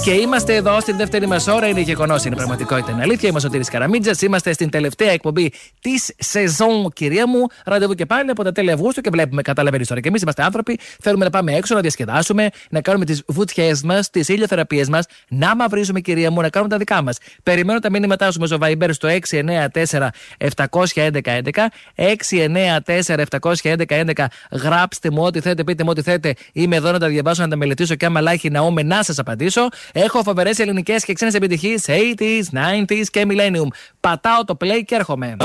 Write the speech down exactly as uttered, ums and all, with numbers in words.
Και είμαστε εδώ στην δεύτερη μας ώρα. Είναι γεγονός, είναι πραγματικότητα, είναι αλήθεια. Είμαι ο Σωτήρης Καραμίτζας. Είμαστε στην τελευταία εκπομπή της σεζόν, κυρία μου. Ραντεβού και πάλι από τα τέλη Αυγούστου και βλέπουμε, καταλαβαίνεις τώρα. Και εμείς είμαστε άνθρωποι. Θέλουμε να πάμε έξω, να διασκεδάσουμε, να κάνουμε τις βουτιές μας, τις ηλιοθεραπείες μας, να μαυρίζουμε, κυρία μου, να κάνουμε τα δικά μας. Περιμένω τα μήνυματά σου μέσω Viber στο έξι εννιά τέσσερα επτά ένα ένα ένα, έξι εννιά τέσσερα επτά ένα ένα ένα. Γράψτε μου ό,τι θέλετε, πείτε μου ό,τι θέλετε. Είμαι εδώ να τα διαβάσω, να τα μελετήσω και άμα λάχει να όμε να σας απαντήσω. Έχω φοβερές ελληνικές και ξένες επιτυχίες ογδόντα, ενενήντα και Millennium. Πατάω το play και έρχομαι.